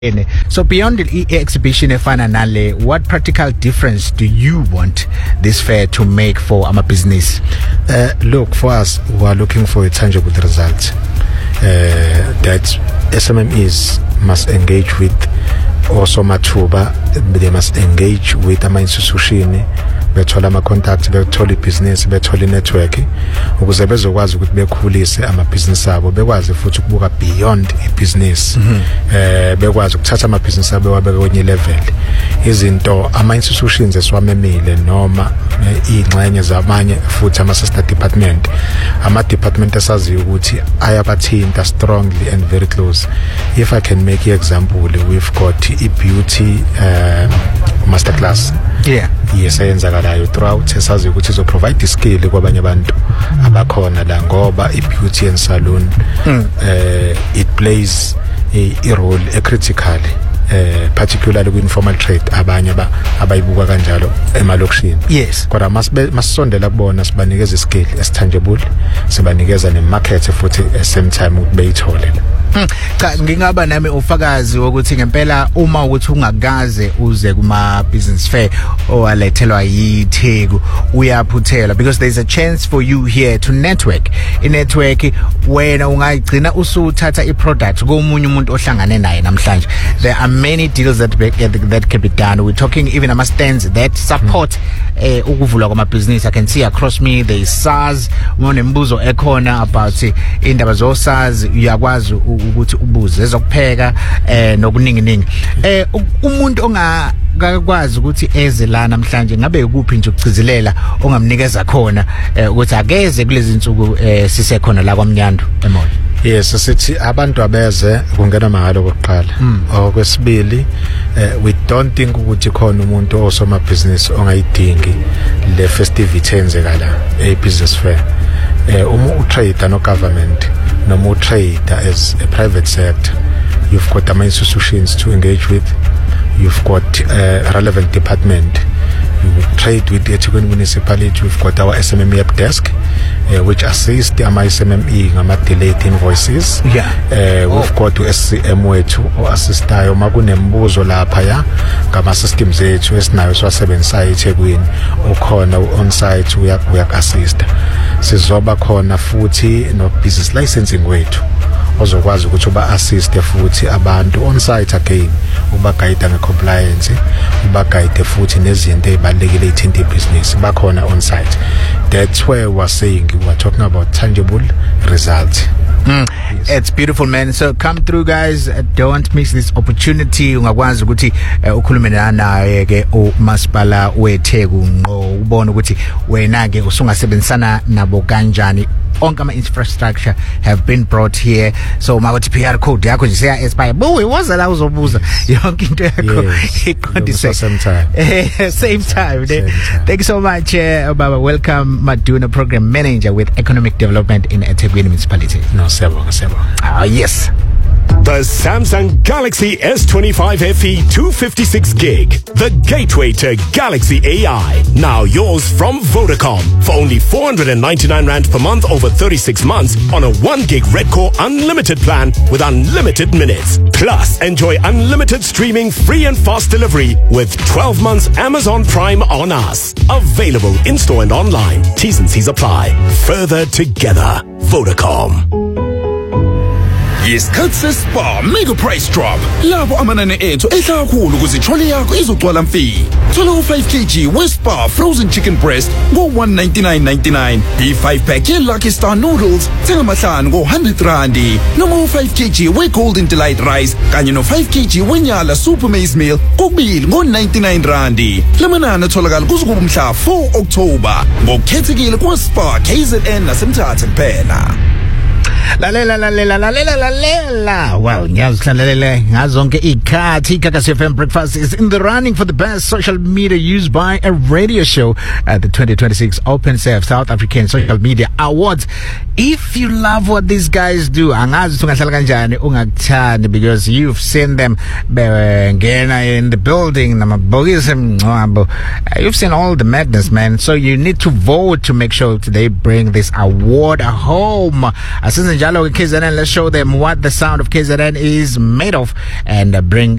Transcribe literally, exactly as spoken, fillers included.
So beyond the exhibition efana nale, what practical difference do you want this fair to make for our business? Uh, look, for us, we are looking for a tangible result. Uh, that S M M Es must engage with also Matuba, they must engage with ama institution, bethola ama contacts, bethola business, bethola network ukuze bezokwazi ukuthi bekhulise ama business abo, bekwazi futhi ukubuka beyond i business. Eh bekwazi ukuthatha ama business abo wabeka kwenye level. Izinto ama institutions esiwamemile noma ingxenye zamanye futhi ama sister department, ama department esaziyo ukuthi ayabathinta strongly and very close. If I can make an example, we've got a beauty uh, masterclass. Yeah. Yes, ayenzakalayo throughout esazi ukuthi izo provide skill kwabanye abantu abakhona la ngoba i beauty and salon mm. uh, it plays a, a role a critical uh, particularly with informal trade abanye ba abayibuka kanjalo emalokishini. Yes, kodwa masisondela kubona sibanikeza skill esitangible, sibanikeza ne market futhi at same time ukubeyithole. Cha ngingaba nami ufakazi ukuthi ngempela uma ukuthi ungakaze uze kuma business fair owalethelwa yiTheku uyaphuthela, because there's a chance for you here to network. In network wena ungayigcina usuthatha i product komunye umuntu ohlangane naye namhlanje. There are many deals that that can be done. We're talking even ama stands that support eh ukuvulwa kwama business. I can see across me there is SARS, one mbuzo ekhona about indaba zo SARS, uyakwazi ukuthi ubuze ezokupheka eh nokuningi ningi. Eh umuntu ongakwazi ukuthi eze la namhlanje ngabe ukuphi nje ukucizelela ongamnikeza khona ukuthi akeze kulezi insuku sisekhona la kwaMnyando eMall. Yes, sithi abantu abeze kungena mahalo kokuqala. Okwesibili, we don't think ukuthi khona umuntu osoma business ongayidingi le festivity enzeka la e business fair. Uma utrade no government noma utrade as a private sector, you've got the institutions to engage with, you've got a relevant department. You trade with the eThekwini municipality. We've got our S M M E help desk, uh, which assists the S M M E ngama delayed invoices. Yeah. Uh, we've oh. got to S C M wethu o assistayo makunembuzo lapha ya ngama systems ethu esinayo siwasebenzisa eThekwini, ukhona on site uya uya assist. Sizoba khona futhi no business licensing wethu ozokwazi ukuthi uba assist futhi abantu on site again, uba guide nge compliance, uba guide futhi nezinto ezibalekile ithinta business bakhona on site. That's where we're saying we're talking about tangible results. Mm. Yes. It's beautiful, man. So come through, guys. Uh, don't miss this opportunity. Ungakwazi ukuthi ukhulume naye ke uMasipala weTheku ngqo ubone ukuthi wena ke usungasebenzisana nabo kanjani. Onke ama infrastructure have been brought here. So makuthi P R code yakho nje seya expire. Boy, waza la uzobuza yonke into yakho iqondise same time. Same time. Thank you so much, uh, Baba. Welcome, Maduna, Program Manager with Economic Development in eThekwini Municipality. No, sebo, sebo. Ah, yes. The Samsung Galaxy S twenty-five F E two fifty-six gig, the gateway to Galaxy A I. Now yours from Vodacom for only four hundred ninety-nine rand per month over thirty-six months on a one gig Redcore unlimited plan with unlimited minutes. Plus, enjoy unlimited streaming, free and fast delivery with twelve months Amazon Prime on us. Available in-store and online. T's and C's apply. Further together. Vodacom. Isikhathi sespa mega price drop lapho amanani ethu ehla kakhulu ukuze trolley yakho izogcwala mfi. Thola u five kilograms Wespa frozen chicken breast ngo one ninety-nine ninety-nine, i five pack ye Lucky Star noodles thenga mahlanu ngo one hundred randi, noma u five kilograms we Golden Delight rice kanye no five kilograms wenyala super maize meal kokubili ngo ninety-nine randi. Lamanani atholakala kuzokuba umhla four October ngokukhethekile kwa Spa K Z N naseMthatha kuphela. Lalela lalela lalela lalela. Well, ngiyazihlalele ngazonke ikhathi. Kakasi F M Breakfast is in the running for the best social media used by a radio show at the twenty twenty-six Open Surf South African Social Media Awards. If you love what these guys do, angazi tungahlala kanjani ungakuthandi, because you've seen them bengena in the building namabhokisi emncwabo. You've seen all the madness, man. So you need to vote to make sure they bring this award home. As Senze njalo ke K Z N, let's show them what the sound of K Z N is made of and uh, bring